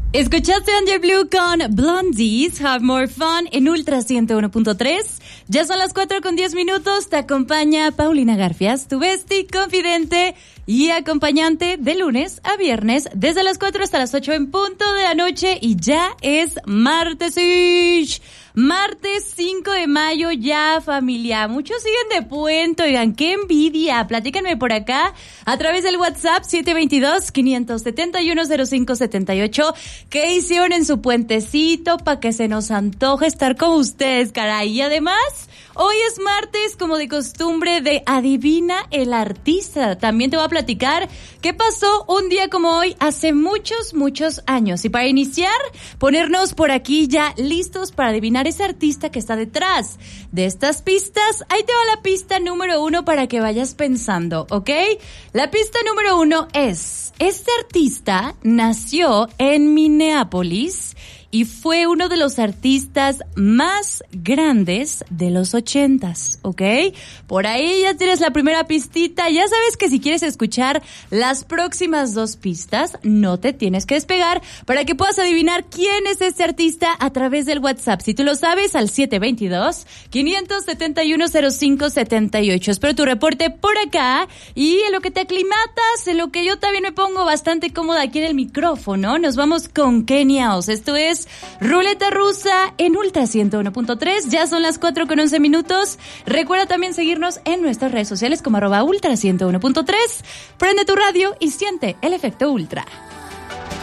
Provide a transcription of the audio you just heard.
Escuchaste Angel Blue con Blondies, Have More Fun en Ultra 101.3. Ya son las 4:10. Te acompaña Paulina Garfias, tu bestie, confidente y acompañante de lunes a viernes desde las 4 hasta las 8 en punto de la noche. Y ya es martes. Martes 5 de mayo ya, familia. Muchos siguen de puente, oigan, qué envidia. Platícanme por acá a través del WhatsApp 722-571-0578. ¿Qué hicieron en su puentecito para que se nos antoje estar con ustedes, caray? Y además, hoy es martes, como de costumbre, de Adivina el Artista. También te voy a platicar qué pasó un día como hoy hace muchos años. Y para iniciar, ponernos por aquí ya listos para adivinar ese artista que está detrás de estas pistas. Ahí te va la pista número 1 para que vayas pensando, ¿ok? La pista número 1 es: este artista nació en Minneapolis y fue uno de los artistas más grandes de los 80s, ¿ok? Por ahí ya tienes la primera pistita. Ya sabes que si quieres escuchar las próximas 2 pistas, no te tienes que despegar para que puedas adivinar quién es este artista a través del WhatsApp. Si tú lo sabes, al 722-571-0578. Espero tu reporte por acá y en lo que te aclimatas, en lo que yo también me pongo bastante cómoda aquí en el micrófono, nos vamos con Kenia Oz. Esto es Ruleta Rusa en Ultra 101.3. Ya son las 4:11. Recuerda también seguirnos en nuestras redes sociales como @Ultra 101.3. Prende tu radio y siente el efecto Ultra.